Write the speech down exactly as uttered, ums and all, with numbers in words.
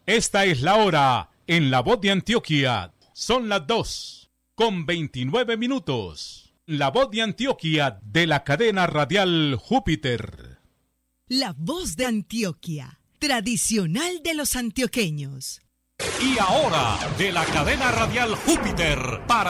Esta es la hora en La Voz de Antioquia. Son las dos con veintinueve minutos. La Voz de Antioquia de la cadena radial Júpiter. La Voz de Antioquia, tradicional de los antioqueños. Y ahora, de la cadena radial Júpiter, para